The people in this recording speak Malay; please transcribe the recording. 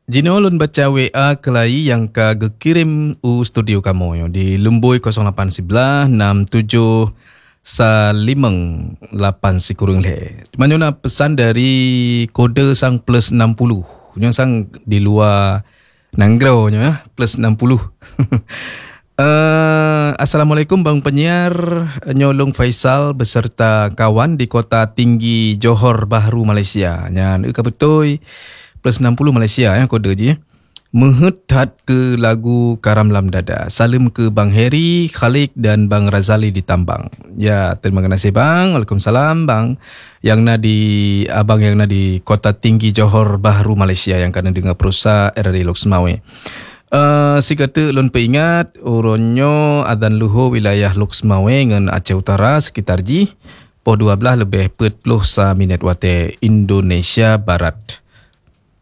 Jino lun baca WA kelai yang kirim studio kamu yo di Lumbui 0811 67 salimeng 8 sikurung le. Mana nak pesan dari kode sang plus 60. Yang sang di luar Nangrau nya plus 60. Assalamualaikum Bang Penyiar, Nyolong Faisal beserta kawan di Kota Tinggi Johor Bahru Malaysia. Nyan betul plus 60 Malaysia ya kode je. Menghetat ke lagu Karam Lam Dada. Salam ke Bang Heri, Khalik dan Bang Razali di Tambang. Ya, terima kasih Bang. Waalaikumsalam Bang. Yang nak di abang yang nak di Kota Tinggi Johor Bahru Malaysia yang kena dengar perusahaan RRI Lok Semawe. Si kata lun peingat uronyo adan luhur wilayah Lok Semawe dengan Aceh Utara sekitar ji po 12 lebih 40 minit wate Indonesia Barat.